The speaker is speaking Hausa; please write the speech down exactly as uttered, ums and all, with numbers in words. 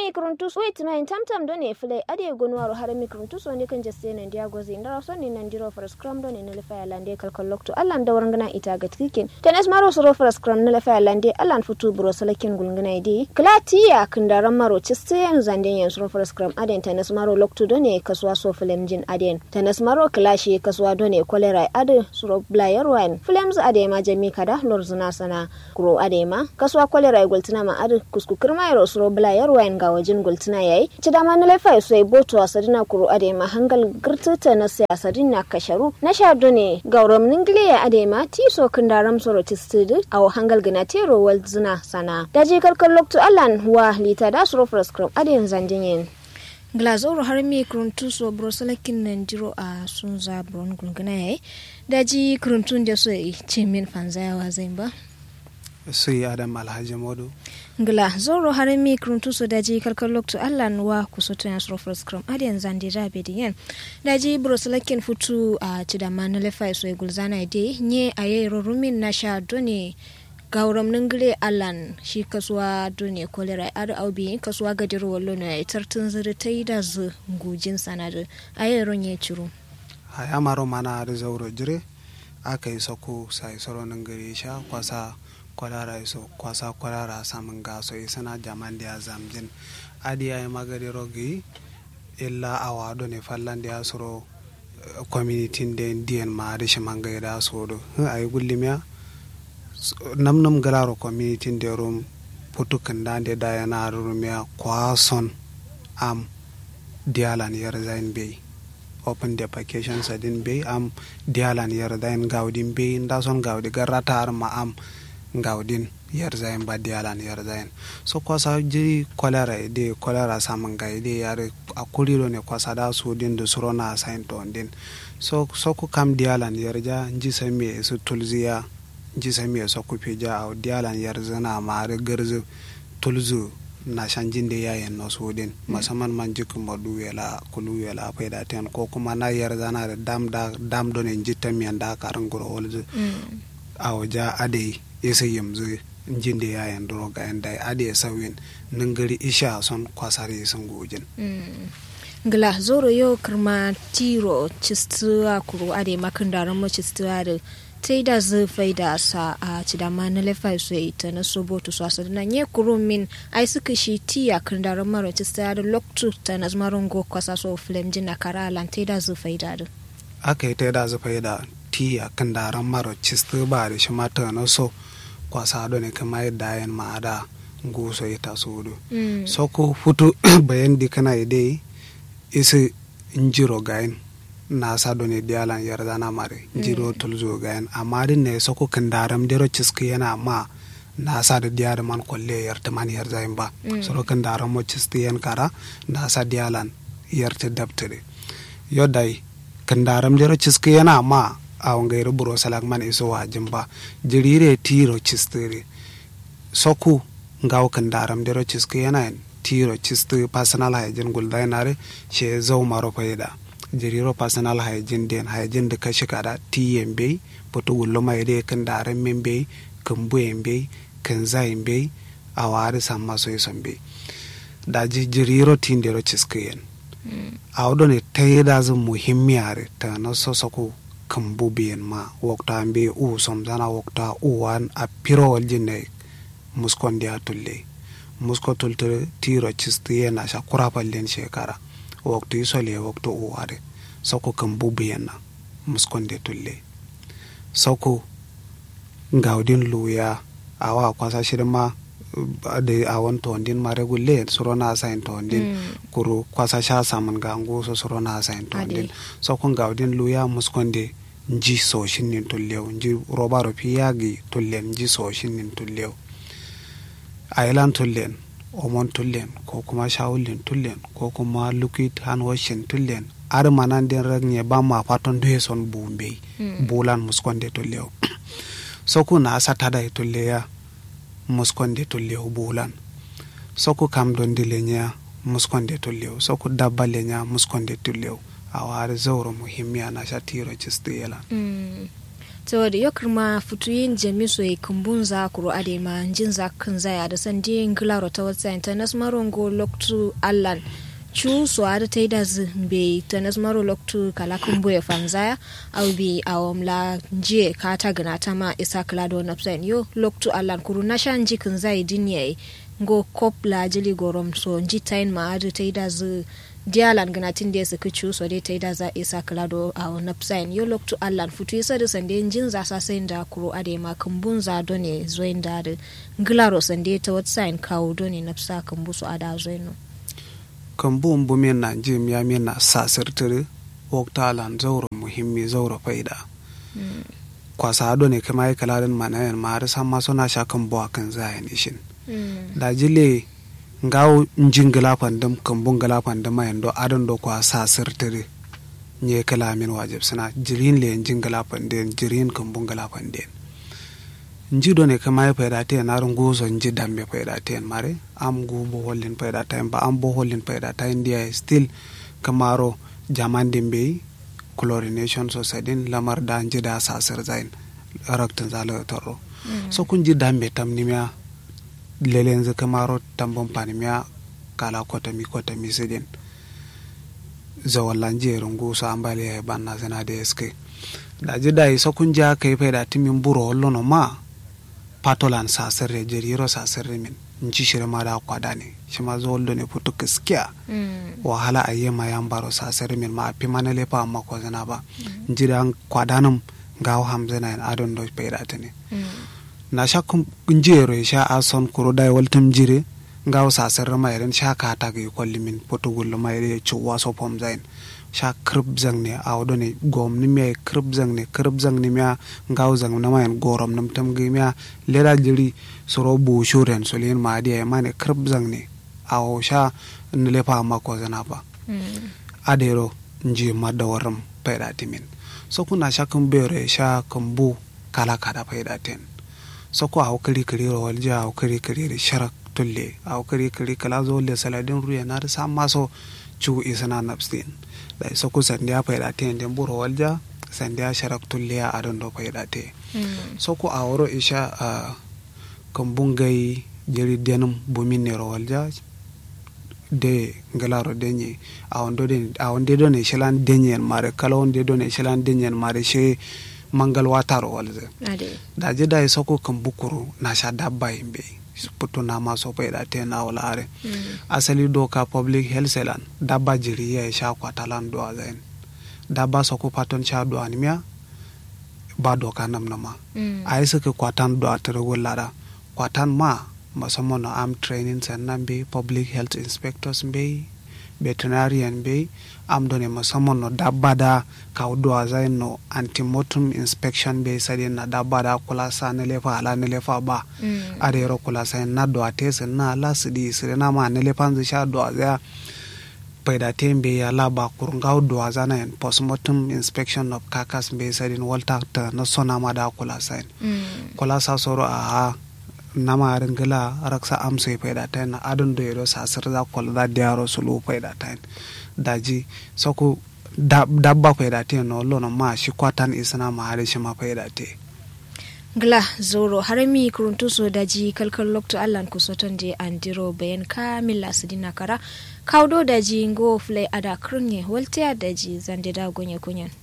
harami kuruntus wait ma tamtam do ne fle ade gonwaro harami kuruntus woni kan jaste nan dia gozi ndara so ni nan jiro for scrum do ne ne lefa lande kalkal lokto allan da warngana ita ga tikin tenes maro so for scrum ne lefa lande allan futu bro salakin gulngana idi klatiya kindaran maro chiste yan zande yan so for scrum aden tenes maro lokto do ne kaswa so flemjin aden tenes maro klashi kaswa do ne kolera ade suro blayer wan flames ade ma jami kada lorzuna sana kuro ade ma kaswa kolera gultina ma ade kuskukur ma yaro suro blayer wan ga wajin gultina yayi ci da ma na lefa so boto asadina kuro ade ma hangal girtata na siyasadina kasharu na shado ne gauram ningliya ade ma ti so kindaram soro tistid aw hangal gina tero wal zuna sana daji kalkal lokto allan wa lita da suro frascrum ade zanjin glazoro harmi kruntu so brosalakin nanjiro a sunza bron gulgana yayi daji kruntun da so yi cimin fanzayawa zaimba sai adam alhaji modu ngla zoro harmi kruntu so daji kalkal lokto allan wa kusoto ya suro frascrum ade zandi rabe diyen daji brosalakin futu a cidama na lefa so gulzana ide nye ayero rumin na sha doni gauram ningire allan shi kasuwa duniya kolera adu aubi kasuwa gadir wallo na tartun zuri tai da zu gujin sanadu ayeron ya ciro haya maro mana da zauro jire aka yi sako sai soro ningire sha kwasa kwalara iso kwasa kwalara samun gaso isana jaman da zamjin adi ay magari rogi illa awado ne fallan da soro community den dien ma da shi manga da sodo ay gullimiya nam nam galaro community de rum putukan dande dayana rumia kwason am dialan yarzain bay open deprecation sadin bay am dialan yarzain gaudin bay ndason gaudi garatar ma am gaudin yarzain ba dialan yarzain so kwasa ji kolera de kolera samanga ide yare akuliro ne kwasa da su din do surona sain ton din so so ku kam dialan yarja nji sami su tulziya ji sami so ku peja au dialan yarzana mare garzu tulzu na shanjin da yayin no sudin musamman man jikin madu yala kulu yala faida ten ko kuma na yarzana da dam da dam don en jitta mi anda karan goro wolzu au ja ade yesa yamzu jin da yayin droga enda ade sawin ningari isha son kwasare sun gojin ngla zoro yo kirma tiro chistuwa kuru ade makandaran mo chistuwa da tai da zai da sa a cidama na lefa su ita na soboto su asa na nye kurumin ai suka shi tiya kandaran maro cista da loktu ta na zmaron go kwasa so film jina kara lan tai da zai da aka yi tai da zai da tiya kandaran maro cista ba da shi mata na so kwasa do ne kamar yadda yan ma da go so ita so do so ko futu bayan di kana idai isi injiro gain na sa doni dialan yardana mare jiro tulzo gayan amma din ne soko kandaram dero ciski yana ma na sa da diar man kolle yarta man yarda ba soro kandaram mo cisti yan kara na sa dialan yarta dabtare yodai kandaram dero ciski yana ma a ngairu buro salak man iso wajin ba jirire tiro cistire soko ngaw kandaram dero ciski yana tiro cisti personal hygiene guldainare she zo maro faida jiriro personal hygiene den hygiene da kashi kada T M B poto gullo mai de kan daran membe kan buembe kan zaimbe awari samma so yesombe da jiriro tindero ciskiyen awdo ne tayda zu muhimmiyare ta no sosoko kan bubiyen ma wakta ambe u somzana wakta uwan a piro waljine muskon dia tulle musko tulture tiro cistiyen na shakura pallen shekara waktu isole waktu uware soko kan bubiyana muskonde tulle soko gaudin luya awa kwasa shirma da awon tondin mare gulle surona sain tondin mm. kuru kwasa sha saman gango so surona sain tondin soko gaudin luya muskonde nji so shinin tulle nji robaro piyagi tulle nji so shinin tulle ailan tulle omon tullen ko kuma shawulin tullen ko kuma liquid hand washing tullen ar manan den ragne ba ma faton do son bumbe mm. bulan muskonde tulle soko na satada tulle ya muskonde tulle bulan soko kam don dilenya muskonde tulle soko dabbalenya muskonde tulle aware zawro muhimmiya na shatiro cistiyela mm. to da yokar ma futuyin jamiso e kumbunza kuro ade ma jinza kan zaya da sandi ngilaro ta wata international go loktu allan chu so ada taida be international loktu kala kumbu e fanzaya au bi awamla je kata gana tama isa klado napsen yo loktu allan kuru nashan jikin zai dinye go kopla jili gorom so jitain ma ada taida zu dialan ganatin da suka ci so dai taida za isa klado a napsen yo loktu allan futu isa da sande jin za sa sai da kuro ade ma kumbun za done zoin da ngilaro sande ta whatsapp kawo done napsa kumbu so ada zoino kambu mbumen na jim ya men na sasirtiri wokta lan zauro muhimmi zauro faida mm. kwasa done kama ai kalarin manayan ma har san ma suna shakan bo akan zayin ishin mm. da jile ngaw njingala pandam kambun gala pandam ayando adon do kwa sasirtiri nye kalamin wajib sana jirin le njingala panden jirin kambun gala panden nji do ne kama payda te na rungu so nji dambe payda te mare am gu bo hollin payda ta ba am bo hollin payda ta india still kamaro jamande be chlorination so sadin lamar da nji da sasir zain raktan zalo toro mm. so kun ji dambe tam nimya lelenze kamaro tambon panimya kala kota mi kota mi sedin zawalanje rungu so ambale banna zana de eske da ji dai so kun ja kai payda timin buro hollo no ma patolan sasere jeriro sasere min nci shire ma da kwada ne shi ma zo ne putu kiskiya mm. wahala ayyema yambaro sasere min ma api manale pa amma ko zana ba mm. njiran kwadanum gawo hamzana en adon do peyda tane mm. na shakum njero sha ason kuro dai waltum jire gawo sasere ma ren sha ka ta gi kolli min putu gullo ma ire chuwa so pom zain sha krib zang ne awdo ne gom ni me krib zang ne krib zang ni me ngaw zang na mayen gorom nam tam gi me lera jiri soro bu shuren so len ma dia mane krib zang ne aw sha nle pa ma ko zana ba mm. adero nji madda waram payda timin so kuna sha kun bere sha kumbu kala kada payda ten so ko aw kiri kiri ro walja aw kiri kiri sharak tulle aw kiri kiri kala zo le saladin ruya na da sama so chu isana napstin dai so ku sandiya payda te den buro walja sandiya sharak tulliya adon do payda te mm. so ku awro isha uh, kumbungai jeri denum bumin ne ro walja de ngalaro denye awondo de awonde do ne shelan denyen mare kala onde do ne shelan denyen mare she mangal wataro walza ade da je dai so ku kumbukuru na sha dabba imbe putu na ma so payda te na wala mm. asali do ka public health selan dabba jiri ya sha kwatalan do azain dabba so ko paton sha do animia ba do kanam nama mm. ai so ko kwatan do atero golara kwatan ma masamon no am training sannan be public health inspectors be veterinarian be am do ne masamon no dabba da ka do azain no antemortem inspection be sadin na dabba da kula sa ne lefa ala ne lefa ba mm. are ro kula sa na do atese na la sidi sire na ma ne lefa nzi sha do azaya payda tembe ya la ba kurunga do azana en postmortem inspection of carcass be sadin walta ta na sona ma da kula sa mm. kula sa soro a nama ringala raksa amse payda tan adon do ro sa sirza kol da diaro sulu payda tan daji soko dabba payda tan no lono ma shi kwatan isna ma hare shi ma payda te gla zoro harami kuruntu so daji kalkal lokto allan ku soton je andiro bayan kamila sidina kara kawdo daji ngo flay ada krunye waltia daji zande da gonye kunyan